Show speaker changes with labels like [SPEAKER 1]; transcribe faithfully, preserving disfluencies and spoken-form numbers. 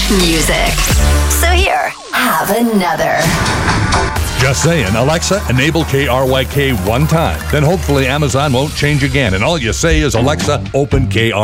[SPEAKER 1] music. So here, have another.
[SPEAKER 2] Just saying, Alexa, enable K R Y K one time. Then hopefully Amazon won't change again. And all you say is, Alexa, open K R Y K.